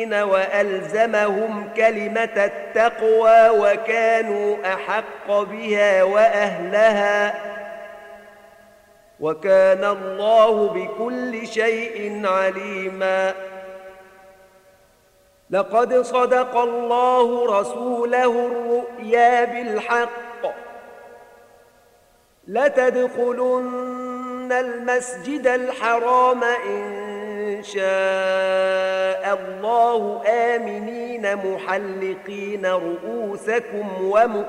وألزمهم كلمة التقوى وكانوا أحق بها وأهلها وكان الله بكل شيء عليما. لقد صدق الله رسوله الرؤيا بالحق لتدخلن المسجد الحرام إن شاء الله آمنين محلقين رؤوسكم